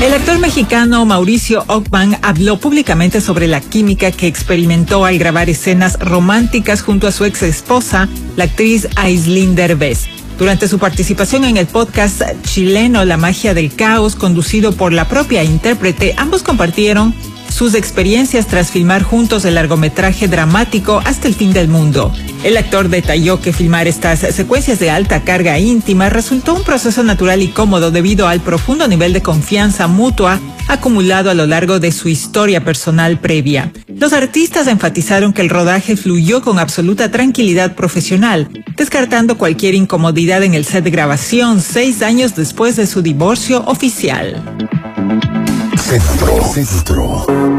El actor mexicano Mauricio Ockman habló públicamente sobre la química que experimentó al grabar escenas románticas junto a su ex esposa, la actriz Aislinn Derbez. Durante su participación en el podcast chileno La Magia del Caos, conducido por la propia intérprete, ambos compartieron sus experiencias tras filmar juntos el largometraje dramático Hasta el fin del mundo. El actor detalló que filmar estas secuencias de alta carga íntima resultó un proceso natural y cómodo debido al profundo nivel de confianza mutua acumulado a lo largo de su historia personal previa. Los artistas enfatizaron que el rodaje fluyó con absoluta tranquilidad profesional, descartando cualquier incomodidad en el set de grabación 6 años después de su divorcio oficial. Centro.